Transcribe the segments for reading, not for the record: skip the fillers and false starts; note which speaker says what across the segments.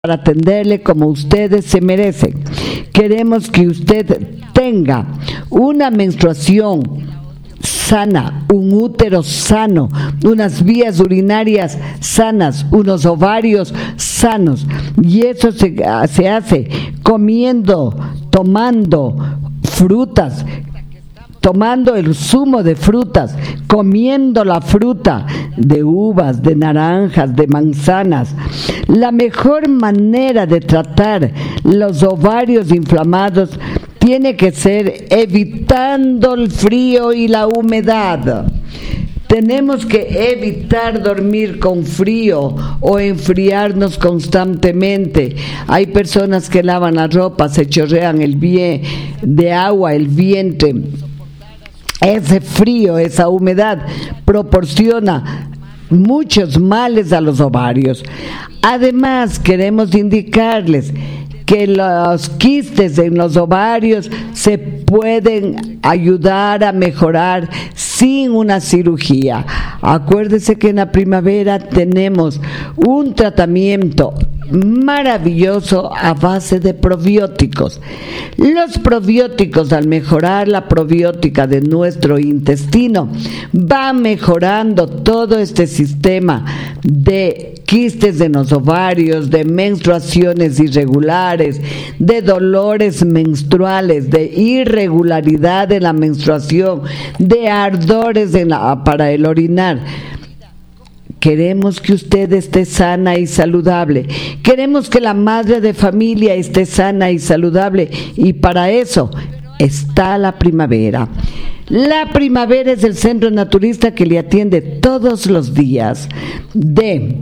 Speaker 1: para atenderle como ustedes se merecen. Queremos que usted tenga una menstruación sana, un útero sano, unas vías urinarias sanas, unos ovarios sanos. Y eso se hace comiendo, tomando frutas, tomando el zumo de frutas, comiendo la fruta de uvas, de naranjas, de manzanas. La mejor manera de tratar los ovarios inflamados tiene que ser evitando el frío y la humedad. Tenemos que evitar dormir con frío o enfriarnos constantemente. Hay personas que lavan la ropa, se chorrean de agua el vientre. Ese frío, esa humedad proporciona muchos males a los ovarios. Además, queremos indicarles que los quistes en los ovarios se pueden ayudar a mejorar sin una cirugía. Acuérdese que en la primavera tenemos un tratamiento maravilloso a base de probióticos. Los probióticos, al mejorar la probiótica de nuestro intestino, va mejorando todo este sistema de quistes en los ovarios, de menstruaciones irregulares, de dolores menstruales, de irregularidad en la menstruación, de ardores para el orinar. Queremos que usted esté sana y saludable. Queremos que la madre de familia esté sana y saludable. Y para eso está la primavera. La primavera es el centro naturista que le atiende todos los días de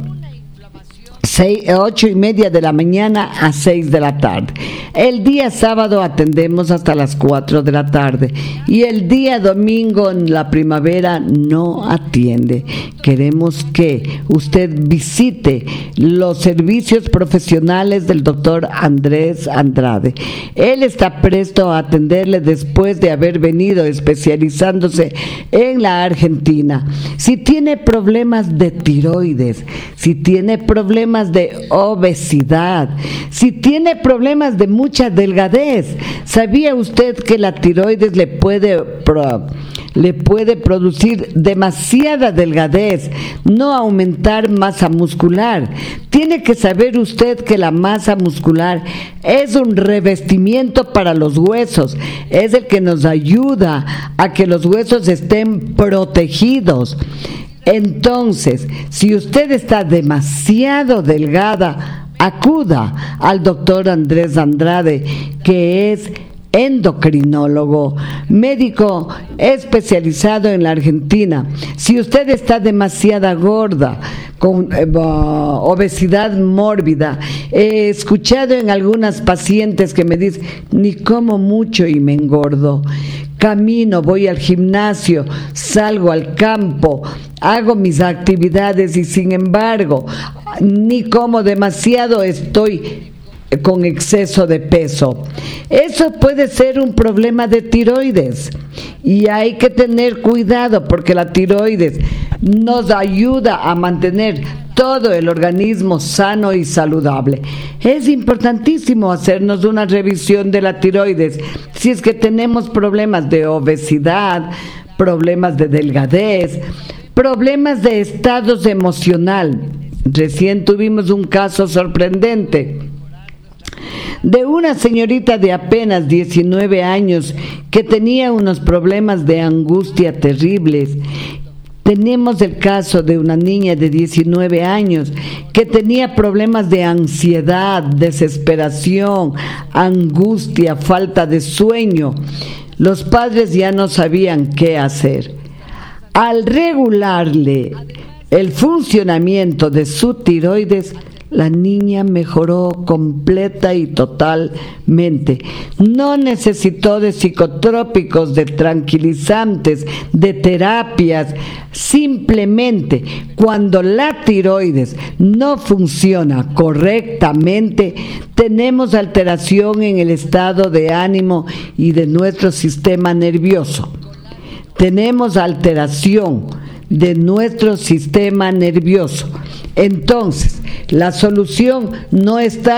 Speaker 1: 8:30 de la mañana a 6 de la tarde. El día sábado atendemos hasta las 4 de la tarde y el día domingo en la primavera no atiende. Queremos que usted visite los servicios profesionales del doctor Andrés Andrade. Él está presto a atenderle después de haber venido especializándose en la Argentina. Si tiene problemas de tiroides, si tiene problemas de obesidad, si tiene problemas de mucha delgadez, ¿sabía usted que la tiroides le puede producir demasiada delgadez, no aumentar masa muscular? Tiene que saber usted que la masa muscular es un revestimiento para los huesos, es el que nos ayuda a que los huesos estén protegidos. Entonces, si usted está demasiado delgada, acuda al doctor Andrés Andrade, que es endocrinólogo, médico especializado en la Argentina. Si usted está demasiado gorda, con obesidad mórbida, he escuchado en algunas pacientes que me dicen, ni como mucho y me engordo. Camino, voy al gimnasio, salgo al campo, hago mis actividades y sin embargo, ni como demasiado, estoy con exceso de peso. Eso puede ser un problema de tiroides y hay que tener cuidado porque la tiroides nos ayuda a mantener todo el organismo sano y saludable. Es importantísimo hacernos una revisión de la tiroides si es que tenemos problemas de obesidad, problemas de delgadez, problemas de estados emocional. Recién tuvimos un caso sorprendente de una señorita de apenas 19 años que tenía unos problemas de angustia terribles. Tenemos el caso de una niña de 19 años que tenía problemas de ansiedad, desesperación, angustia, falta de sueño. Los padres ya no sabían qué hacer. Al regularle el funcionamiento de su tiroides, la niña mejoró completa y totalmente. No necesitó de psicotrópicos, de tranquilizantes, de terapias. Simplemente, cuando la tiroides no funciona correctamente, tenemos alteración en el estado de ánimo y de nuestro sistema nervioso. Tenemos alteración de nuestro sistema nervioso. Entonces, la solución no está